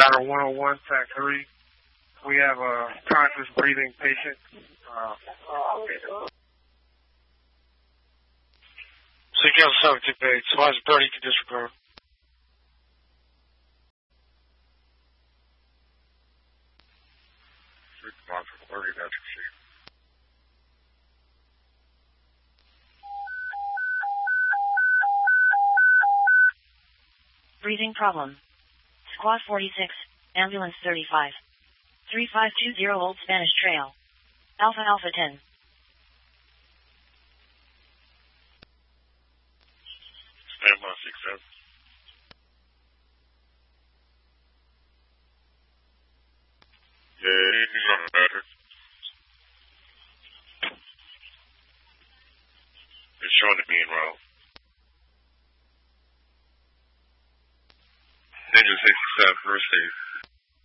Ladder 101, Track 3. We have a conscious breathing patient. Signal 17 Bay, Slice Birdie to disregard. Breathing problem. Squad 46, Ambulance 35. 3520 Old Spanish Trail. Alpha Alpha 10. Stand by 6-7. Yeah, he's on the matter. It's showing it being wrong. Ninja 67, first aid.